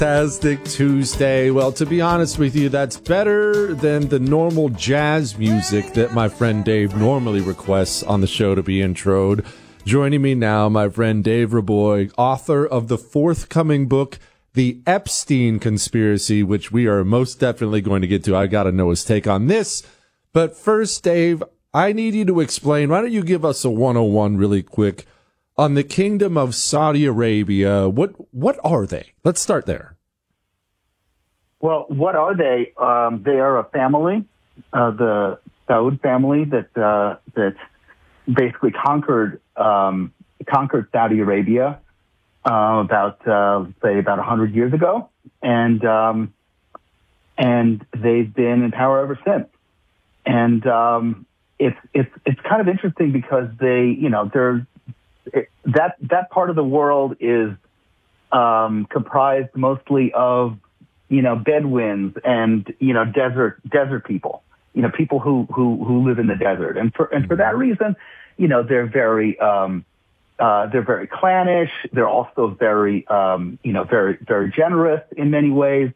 Fantastic Tuesday. Well, to be honest with you, that's better than the normal jazz music that my friend Dave normally requests on the show to be introed. Joining me now, my friend Dave Raboy, author of the forthcoming book, The Epstein Conspiracy, which we are most definitely going to get to. I got to know his take on this. But first, Dave, I need you to explain. Why don't you give us a 101 really quick on the Kingdom of Saudi Arabia? What are they? Let's start there. Well, what are they? They are a family, the Saud family that basically conquered Saudi Arabia about 100 years ago, and they've been in power ever since. And it's kind of interesting because that part of the world is comprised mostly of Bedouins and desert people, people who live in the desert, and for that reason, they're very clannish. They're also very very generous in many ways.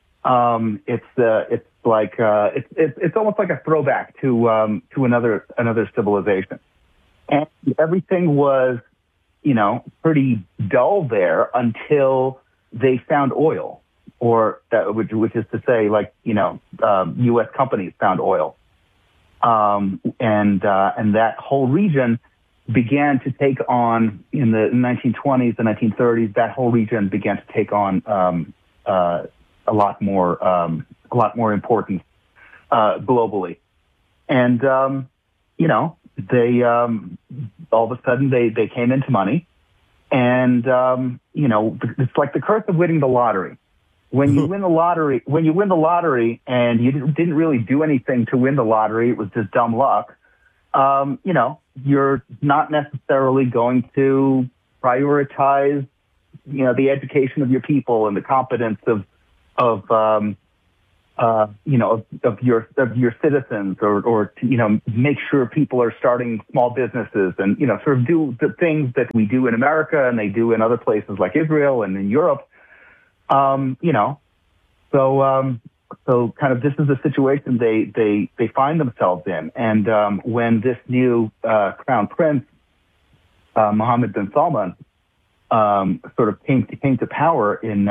It's almost like a throwback to another civilization. And everything was, pretty dull there until they found oil, which is to say, U.S. companies found oil, and that whole region began to take on, in the 1920s, the 1930s. That whole region began to take on a lot more importance globally, and they all of a sudden they came into money, and it's like the curse of winning the lottery. When you win the lottery, and you didn't really do anything to win the lottery, it was just dumb luck. You're not necessarily going to prioritize, the education of your people and the competence of your citizens, or make sure people are starting small businesses, and sort of do the things that we do in America and they do in other places like Israel and in Europe. So kind of this is the situation they find themselves in. And when this new crown prince, Mohammed bin Salman, sort of came to power in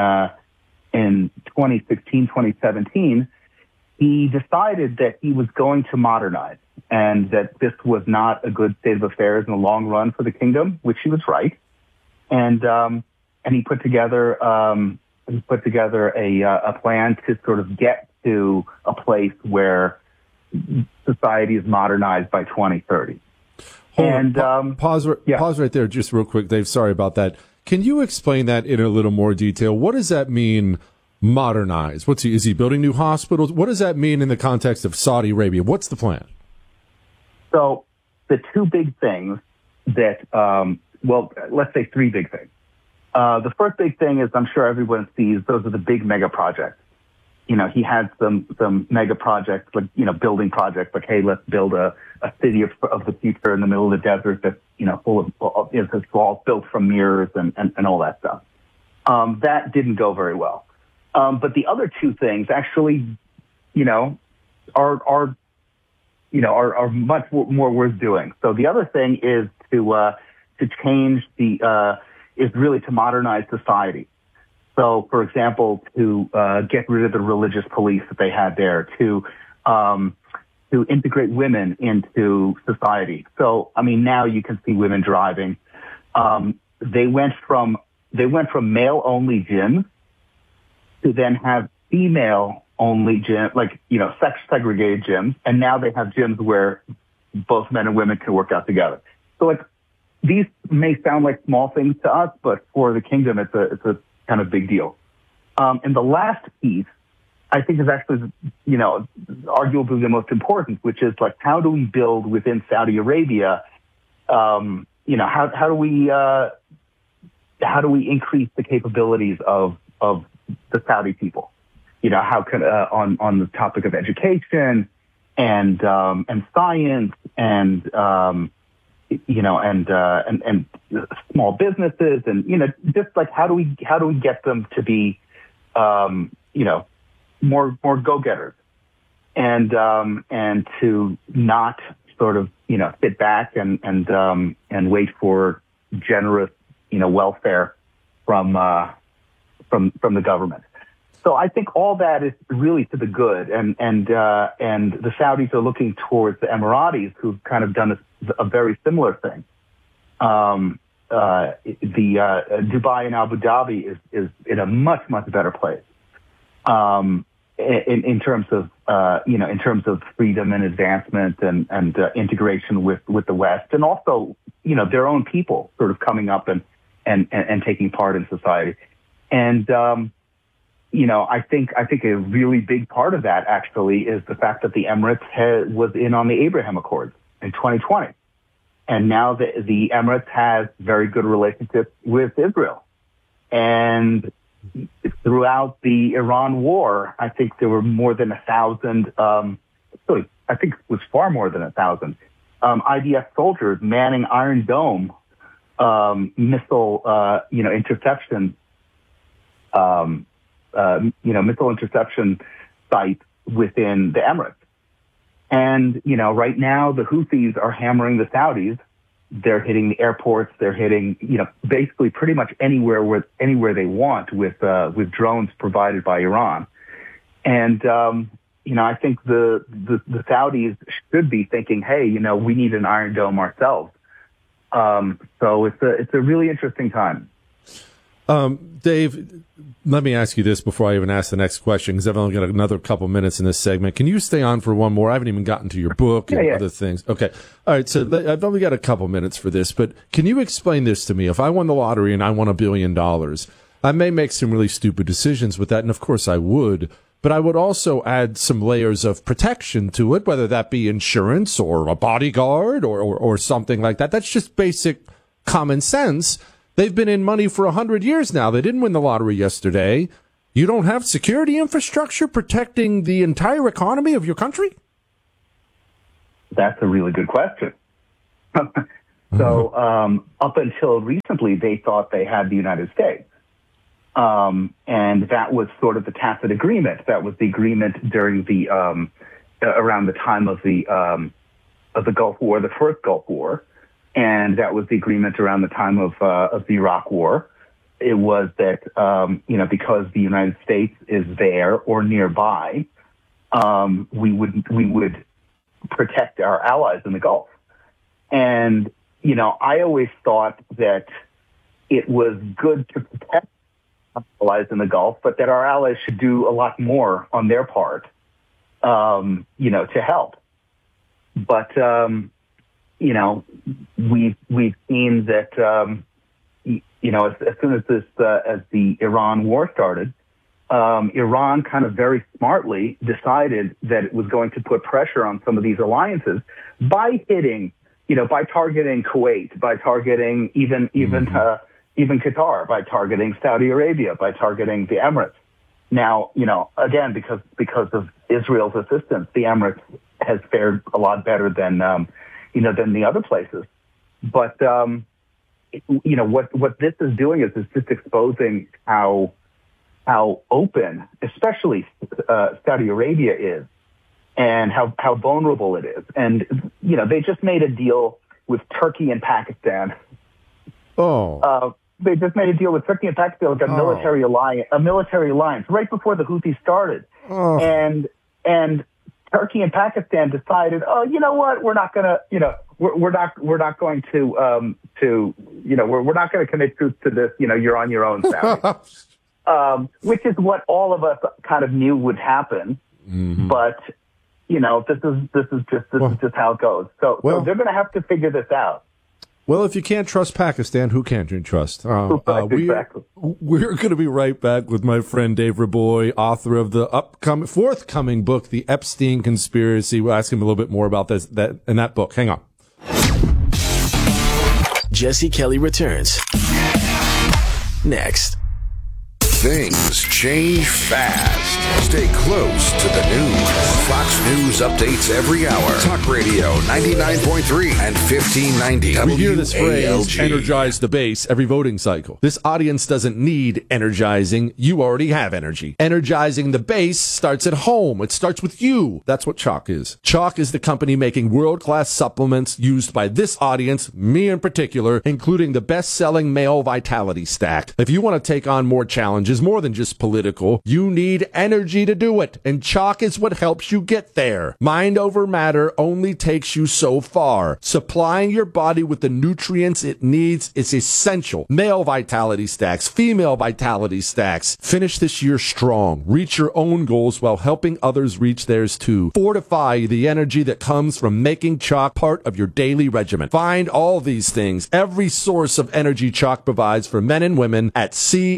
2016, 2017, he decided that he was going to modernize, and that this was not a good state of affairs in the long run for the kingdom, which he was right. And he put together a plan to sort of get to a place where society is modernized by 2030. Pause right there just real quick, Dave. Sorry about that. Can you explain that in a little more detail? What does that mean, modernize? Is he building new hospitals? What does that mean in the context of Saudi Arabia? What's the plan? So the two big things that, let's say three big things. The first big thing is, I'm sure everyone sees, those are the big mega projects. He had some mega projects, building projects, like, hey, let's build a city of the future in the middle of the desert that's, full of, it's all built from mirrors and all that stuff. That didn't go very well. But the other two things actually, are much more worth doing. So the other thing is to change is really to modernize society. So, for example, to get rid of the religious police that they had there, to integrate women into society. So, I mean, now you can see women driving. They went from male-only gyms to then have female-only gyms, sex-segregated gyms, and now they have gyms where both men and women can work out together. So, these may sound like small things to us, but for the kingdom, it's a kind of big deal. And the last piece, I think, is actually, arguably the most important, which is how do we build within Saudi Arabia? How do we increase the capabilities of the Saudi people? How can on the topic of education and science and small businesses, and just how do we get them to be more go-getters, and to not sort of sit back and wait for generous welfare from the government. So I think all that is really to the good, and the Saudis are looking towards the Emiratis, who've kind of done a very similar thing. Dubai and Abu Dhabi is in a much better place in terms of freedom and advancement and integration with the West, and also their own people sort of coming up and taking part in society. And I think a really big part of that actually is the fact that the Emirates was in on the Abraham Accords in 2020. And now the Emirates has very good relationships with Israel. And throughout the Iran war, I think there were more than 1,000, I think it was far more than 1,000, IDF soldiers manning Iron Dome missile, interception, missile interception sites within the Emirates. And, right now the Houthis are hammering the Saudis. They're hitting the airports. They're hitting, basically pretty much anywhere they want with drones provided by Iran. And, I think the Saudis should be thinking, hey, we need an Iron Dome ourselves. So it's a really interesting time. Dave, let me ask you this before I even ask the next question, because I've only got another couple minutes in this segment. Can you stay on for one more? I haven't even gotten to your book and other things. Okay. All right. So I've only got a couple minutes for this, but can you explain this to me? If I won the lottery and I won $1 billion, I may make some really stupid decisions with that. And of course I would, but I would also add some layers of protection to it, whether that be insurance or a bodyguard or something like that. That's just basic common sense. They've been in money for 100 years now. They didn't win the lottery yesterday. You don't have security infrastructure protecting the entire economy of your country? That's a really good question. So up until recently, they thought they had the United States. And that was sort of the tacit agreement. That was the agreement during the around the time of the Gulf War, the first Gulf War. And that was the agreement around the time of the Iraq War. It was that, because the United States is there or nearby, we would protect our allies in the Gulf. And, I always thought that it was good to protect our allies in the Gulf, but that our allies should do a lot more on their part, to help. But, we've seen that, as soon as as the Iran war started, Iran kind of very smartly decided that it was going to put pressure on some of these alliances by hitting, by targeting Kuwait, by targeting even Qatar, by targeting Saudi Arabia, by targeting the Emirates. Now, again, because of Israel's assistance, the Emirates has fared a lot better than the other places. But, what this is doing is just exposing how open, especially Saudi Arabia is, and how vulnerable it is. And, they just made a deal with Turkey and Pakistan. They just made a deal with Turkey and Pakistan, like a military alliance right before the Houthis started. And Turkey and Pakistan decided, you know what? We're not gonna, we're not going to we're not going to commit troops to this. You're on your own, Saudi. Which is what all of us kind of knew would happen. Mm-hmm. But this is just how it goes. So they're going to have to figure this out. Well, if you can't trust Pakistan, who can you trust? Exactly. We're going to be right back with my friend Dave Raboy, author of the forthcoming book, The Epstein Conspiracy. We'll ask him a little bit more about that in that book. Hang on. Jesse Kelly returns next. Things change fast. Stay close to the news. Fox News updates every hour. Talk Radio 99.3 and 1590 We hear this phrase, WALG. energize the base, every voting cycle. This audience doesn't need energizing. You already have energy. Energizing the base starts at home. It starts with you. That's what Choq is. Choq is the company making world-class supplements used by this audience, me in particular, including the best-selling Male Vitality Stack. If you want to take on more challenges, more than just political, you need energy to do it, and Choq is what helps you get there. Mind over matter only takes you so far. Supplying your body with the nutrients it needs is essential. Male Vitality Stacks, female Vitality Stacks. Finish this year strong. Reach your own goals while helping others reach theirs too. Fortify the energy that comes from making Choq part of your daily regimen. Find all these things, every source of energy Choq provides for men and women at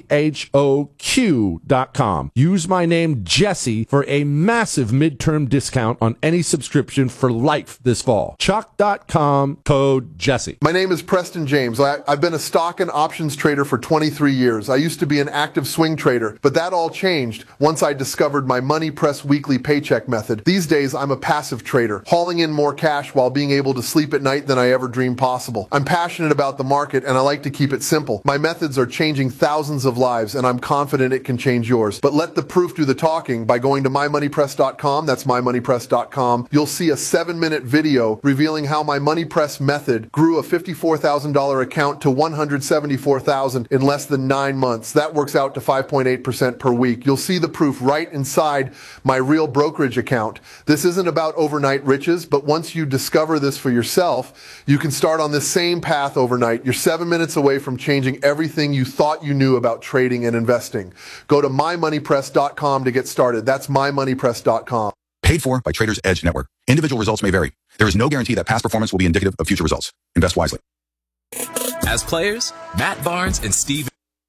CHOQ.com. Use my name Jesse for a massive midterm discount on any subscription for life this fall. Choq.com, code Jesse. My name is Preston James. I've been a stock and options trader for 23 years. I used to be an active swing trader, but that all changed once I discovered my Money Press weekly paycheck method. These days, I'm a passive trader, hauling in more cash while being able to sleep at night than I ever dreamed possible. I'm passionate about the market, and I like to keep it simple. My methods are changing thousands of lives, and I'm confident it can change yours. But let the proof do the talking by going to mymoneypress.com. That's mymoneypress.com. You'll see a 7-minute video revealing how my Money Press method grew a $54,000 account to $174,000 in less than 9 months. That works out to 5.8% per week. You'll see the proof right inside my real brokerage account. This isn't about overnight riches, but once you discover this for yourself, you can start on this same path overnight. You're 7 minutes away from changing everything you thought you knew about trading and investing. Go to mymoneypress.com to get started. That's mymoneypress.com. Paid for by Traders Edge Network. Individual results may vary. There is no guarantee that past performance will be indicative of future results. Invest wisely. As players, Matt Barnes and Steve.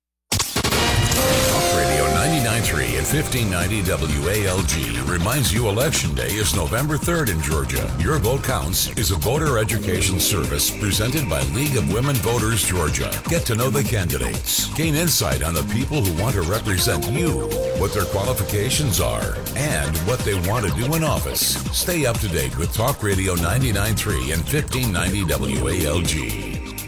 Talk Radio 99.3 and 1590 WALG reminds you Election Day is November 3rd in Georgia. Your Vote Counts is a voter education service presented by League of Women Voters Georgia. Get to know the candidates. Gain insight on the people who want to represent you, what their qualifications are, and what they want to do in office. Stay up to date with Talk Radio 99.3 and 1590 WALG.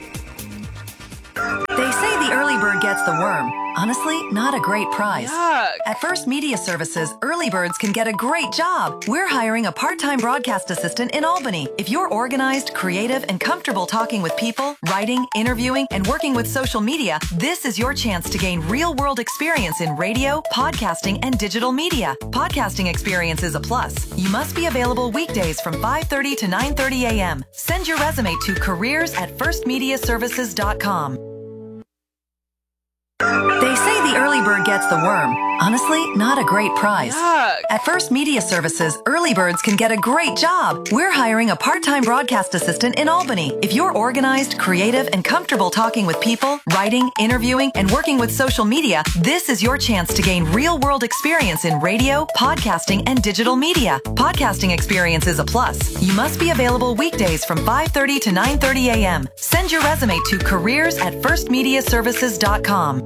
They say the early bird gets the worm. Honestly, not a great price. Yuck. At First Media Services, early birds can get a great job. We're hiring a part-time broadcast assistant in Albany. If you're organized, creative, and comfortable talking with people, writing, interviewing, and working with social media, this is your chance to gain real-world experience in radio, podcasting, and digital media. Podcasting experience is a plus. You must be available weekdays from 5:30 to 9:30 a.m. Send your resume to careers@firstmediaservices.com. They say the early bird gets the worm. Honestly, not a great price. Yuck. At First Media Services, early birds can get a great job. We're hiring a part-time broadcast assistant in Albany. If you're organized, creative, and comfortable talking with people, writing, interviewing, and working with social media, this is your chance to gain real-world experience in radio, podcasting, and digital media. Podcasting experience is a plus. You must be available weekdays from 5:30 to 9:30 a.m. Send your resume to careers@firstmediaservices.com.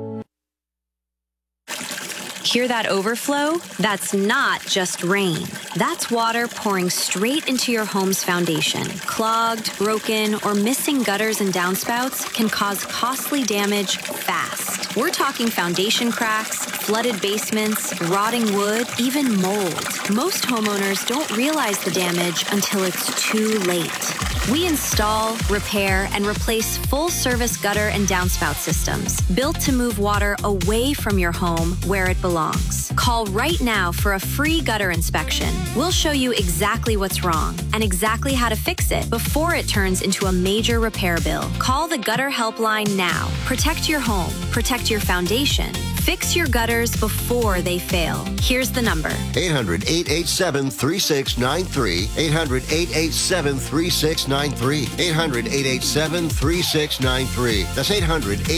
Hear that overflow? That's not just rain. That's water pouring straight into your home's foundation. Clogged, broken, or missing gutters and downspouts can cause costly damage fast. We're talking foundation cracks, flooded basements, rotting wood, even mold. Most homeowners don't realize the damage until it's too late. We install, repair, and replace full-service gutter and downspout systems built to move water away from your home where it belongs. Call right now for a free gutter inspection. We'll show you exactly what's wrong and exactly how to fix it before it turns into a major repair bill. Call the Gutter Helpline now. Protect your home. Protect your foundation. Fix your gutters before they fail. Here's the number. 800-887-3693. 800-887-3693. 800-887-3693. That's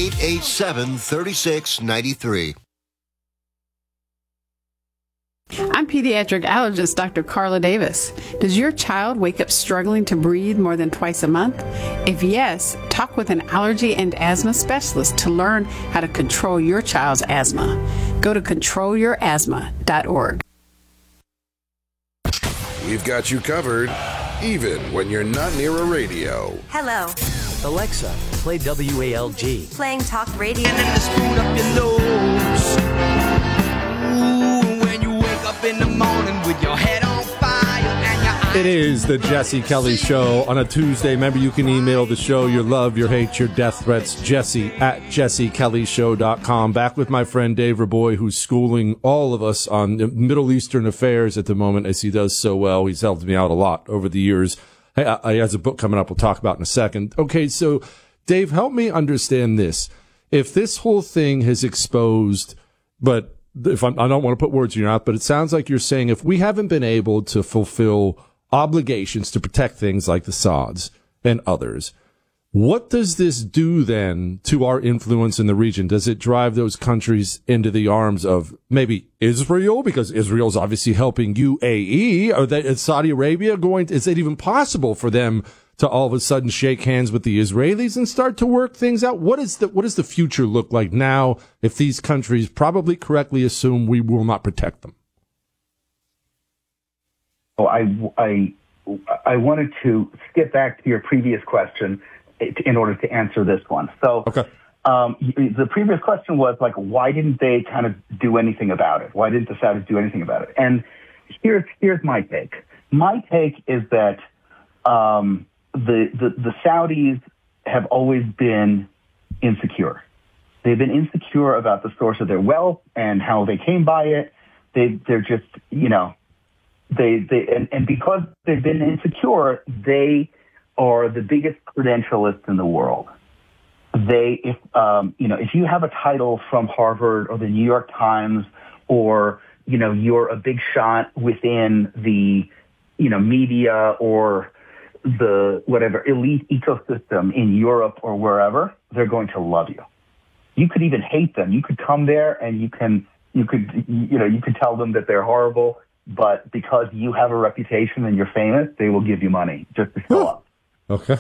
800-887-3693. I'm pediatric allergist Dr. Carla Davis. Does your child wake up struggling to breathe more than twice a month? If yes, talk with an allergy and asthma specialist to learn how to control your child's asthma. Go to controlyourasthma.org. We've got you covered, even when you're not near a radio. Hello. Alexa, play WALG. Playing talk radio. And then to screw up your nose. Ooh, when you wake up in the morning with your head on fire and your eyes. It is the Jesse Kelly Show on a Tuesday. Remember, you can email the show your love, your hate, your death threats, jesse@jessekellyshow.com. Back with my friend Dave Raboy, who's schooling all of us on Middle Eastern affairs at the moment, as he does so well. He's helped me out a lot over the years. He has a book coming up we'll talk about in a second. Okay, so, Dave, help me understand this. If this whole thing has exposed, but I don't want to put words in your mouth, but it sounds like you're saying if we haven't been able to fulfill obligations to protect things like the Saudis and others, what does this do then to our influence in the region? Does it drive those countries into the arms of maybe Israel? Because Israel's obviously helping UAE. Is Saudi Arabia is it even possible for them to all of a sudden shake hands with the Israelis and start to work things out? What does the future look like now if these countries probably correctly assume we will not protect them? Oh, I wanted to skip back to your previous question in order to answer this one. So, okay. The previous question was like, why didn't they kind of do anything about it? Why didn't the Saudis do anything about it? And here's my take. My take is that the Saudis have always been insecure. They've been insecure about the source of their wealth and how they came by it. They're just, and because they've been insecure, they are the biggest credentialists in the world. If you have a title from Harvard or the New York Times, or, you're a big shot within the, media or the whatever elite ecosystem in Europe or wherever, they're going to love you. You could even hate them. You could come there and you could tell them that they're horrible, but because you have a reputation and you're famous, they will give you money just to show up. Okay.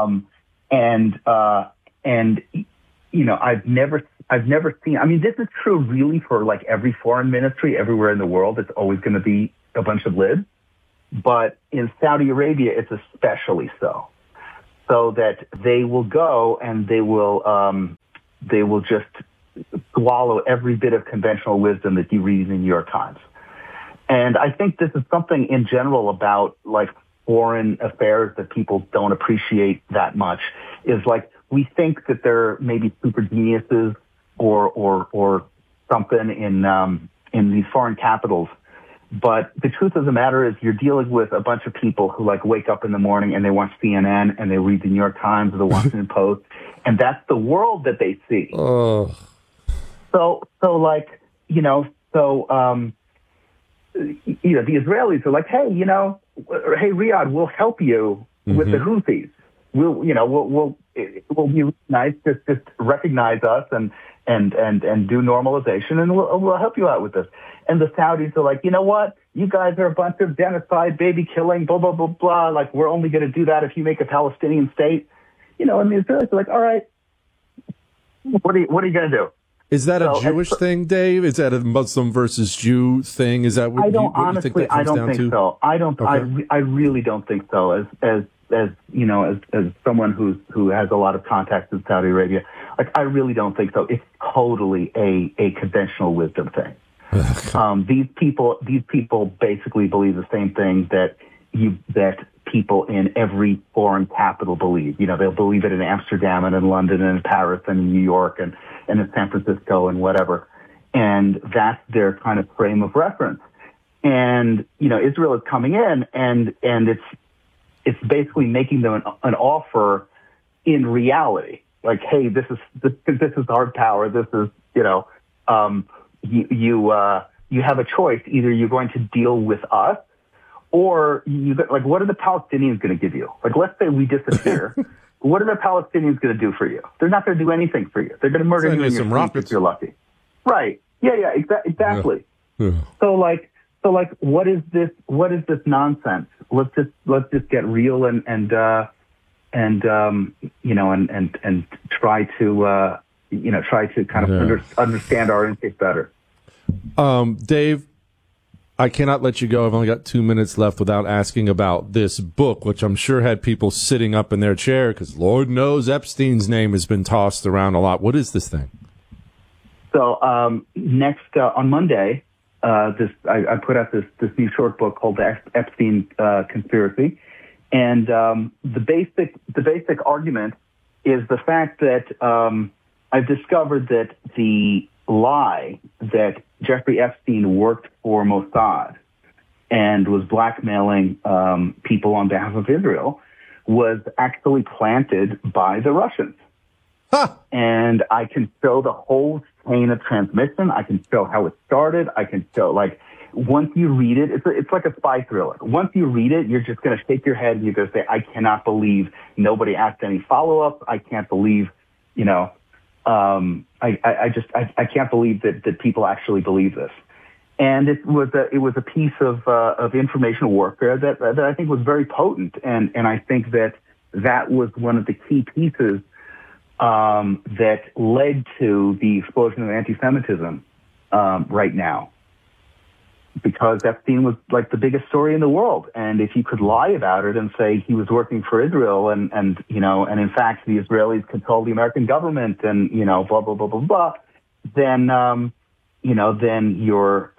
I've never seen, this is true really for like every foreign ministry everywhere in the world. It's always going to be a bunch of libs, but in Saudi Arabia, it's especially so that they will go and they will just swallow every bit of conventional wisdom that you read in the New York Times. And I think this is something in general about like foreign affairs that people don't appreciate that much, is like we think that they're maybe super geniuses or something in these foreign capitals. But the truth of the matter is you're dealing with a bunch of people who like wake up in the morning and they watch CNN and they read the New York Times or the Washington Post, and that's the world that they see. Oh. The Israelis are like, hey, Riyadh, we'll help you with the Houthis. We'll be nice, just recognize us and do normalization, and we'll help you out with this. And the Saudis are like, you know what? You guys are a bunch of genocide, baby killing, blah, blah, blah, blah. Like, we're only going to do that if you make a Palestinian state. And the Israelis are like, all right, what are you going to do? Is that a Jewish thing, Dave? Is that a Muslim versus Jew thing? Is that what you think that comes down to? So. I really don't think so. As someone who has a lot of contacts in Saudi Arabia, like I really don't think so. It's totally a conventional wisdom thing. These people basically believe the same thing that people in every foreign capital believe. They'll believe it in Amsterdam and in London and in Paris and in New York and in San Francisco and whatever. And that's their kind of frame of reference. And, Israel is coming in and it's basically making them an offer in reality. Like, hey, this is hard power. This is, you have a choice. Either you're going to deal with us, or what are the Palestinians going to give you? Like, let's say we disappear. What are the Palestinians going to do for you? They're not going to do anything for you. They're going to murder you in your sleep if you're lucky. Right. Yeah, exactly. Yeah. So So like, what is this nonsense? Let's just get real and try to kind of understand our instinct better. Dave, I cannot let you go. I've only got 2 minutes left without asking about this book, which I'm sure had people sitting up in their chair because Lord knows Epstein's name has been tossed around a lot. What is this thing? So next on Monday, I put out this new short book called The Epstein Conspiracy, and the basic argument is the fact that I've discovered that the lie that Jeffrey Epstein worked for Mossad and was blackmailing people on behalf of Israel was actually planted by the Russians. Huh. And I can show the whole chain of transmission. I can show how it started. I can show, like, once you read it, it's like a spy thriller. Once you read it, you're just going to shake your head and you're going to say, I cannot believe nobody asked any follow-up. I can't believe, I can't believe that people actually believe this. And it was a piece of information warfare that I think was very potent. And I think that was one of the key pieces that led to the explosion of anti-Semitism right now. Because Epstein was like the biggest story in the world. And if you could lie about it and say he was working for Israel and in fact the Israelis control the American government and, blah, blah, blah, blah, blah, then you're,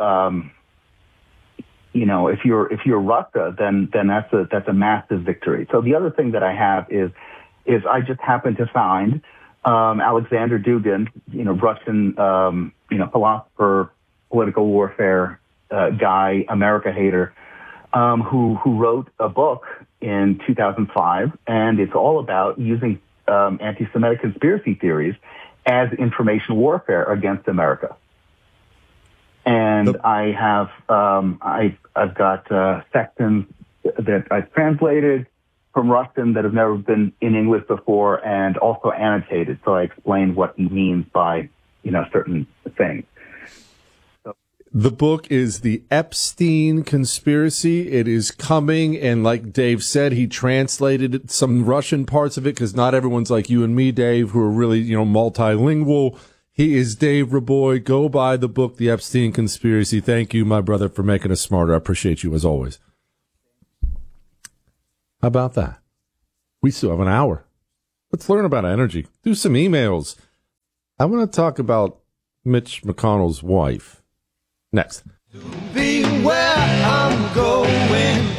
if you're Russia, then that's a massive victory. So the other thing that I have is I just happened to find, Alexander Dugin, Russian, philosopher, political warfare, guy, America hater, who wrote a book in 2005, and it's all about using anti-Semitic conspiracy theories as information warfare against America. And I have I've got sections that I've translated from Russian that have never been in English before, and also annotated, so I explain what he means by certain things. The book is The Epstein Conspiracy. It is coming, and like Dave said, he translated some Russian parts of it because not everyone's like you and me, Dave, who are really, multilingual. He is Dave Raboy. Go buy the book, The Epstein Conspiracy. Thank you, my brother, for making us smarter. I appreciate you as always. How about that? We still have an hour. Let's learn about energy. Do some emails. I want to talk about Mitch McConnell's wife. Next. Be where I'm going.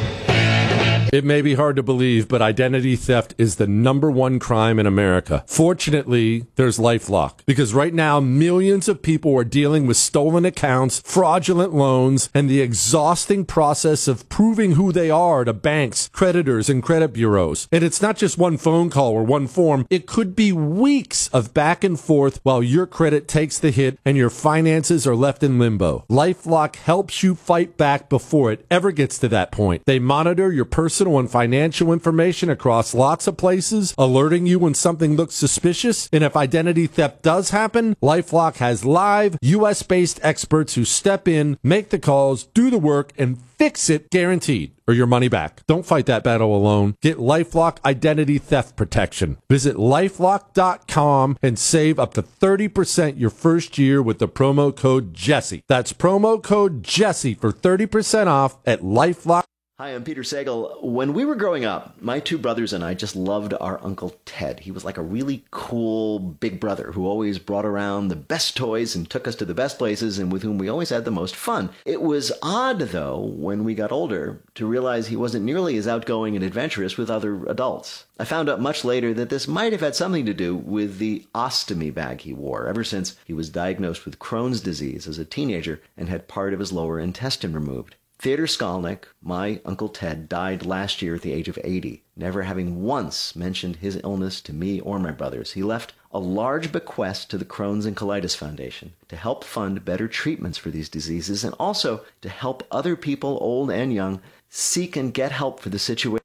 It may be hard to believe, but identity theft is the #1 crime in America. Fortunately, there's LifeLock, because right now millions of people are dealing with stolen accounts, fraudulent loans, and the exhausting process of proving who they are to banks, creditors, and credit bureaus. And it's not just one phone call or one form. It could be weeks of back and forth while your credit takes the hit and your finances are left in limbo. LifeLock helps you fight back before it ever gets to that point. They monitor your personal and financial information across lots of places, alerting you when something looks suspicious. And if identity theft does happen, LifeLock has live, U.S.-based experts who step in, make the calls, do the work, and fix it, guaranteed, or your money back. Don't fight that battle alone. Get LifeLock identity theft protection. Visit LifeLock.com and save up to 30% your first year with the promo code Jesse. That's promo code Jesse for 30% off at LifeLock. Hi, I'm Peter Sagal. When we were growing up, my two brothers and I just loved our Uncle Ted. He was like a really cool big brother who always brought around the best toys and took us to the best places and with whom we always had the most fun. It was odd, though, when we got older, to realize he wasn't nearly as outgoing and adventurous with other adults. I found out much later that this might have had something to do with the ostomy bag he wore ever since he was diagnosed with Crohn's disease as a teenager and had part of his lower intestine removed. Theodor Skolnick, my Uncle Ted, died last year at the age of 80, never having once mentioned his illness to me or my brothers. He left a large bequest to the Crohn's and Colitis Foundation to help fund better treatments for these diseases and also to help other people, old and young, seek and get help for the situation